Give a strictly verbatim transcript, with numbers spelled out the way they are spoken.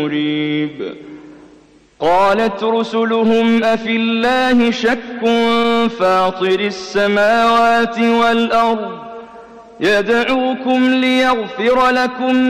مريب. قالت رسلهم أفي الله شك فاطر السماوات والأرض يدعوكم ليغفر لكم